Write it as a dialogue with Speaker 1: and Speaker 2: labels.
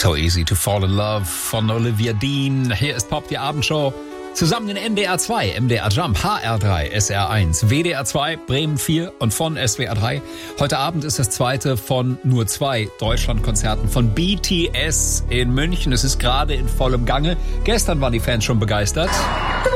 Speaker 1: So Easy to Fall in Love von Olivia Dean. Hier ist Pop, die Abendshow. Zusammen in NDR 2, MDR Jump, HR 3, SR 1, WDR 2, Bremen 4 und von SWR 3. Heute Abend ist das zweite von nur 2 Deutschlandkonzerten von BTS in München. Es ist gerade in vollem Gange. Gestern waren die Fans schon begeistert.